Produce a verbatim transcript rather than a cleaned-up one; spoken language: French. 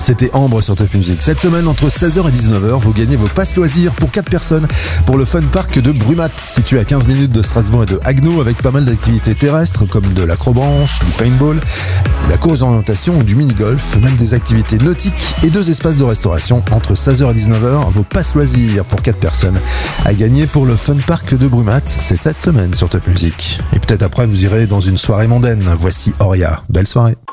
C'était Ambre sur Top Music. Cette semaine, entre seize heures et dix-neuf heures, vous gagnez vos passes loisirs pour quatre personnes pour le Fun Park de Brumat, situé à quinze minutes de Strasbourg et de Haguenau, avec pas mal d'activités terrestres comme de l'acrobranche, du paintball, de la course d'orientation ou du mini-golf, même des activités nautiques et deux espaces de restauration. Entre seize heures et dix-neuf heures, vos passes loisirs pour quatre personnes à gagner pour le Fun Park de Brumat. C'est cette semaine sur Top Music. Et peut-être après, vous irez dans une soirée mondaine. Voici Oria. Belle soirée.